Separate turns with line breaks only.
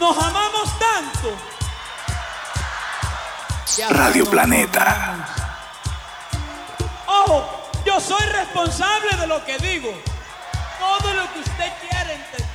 Nos amamos tanto.
Radio Planeta.
Ojo, yo soy responsable de lo que digo. Todo lo que usted quiera entender.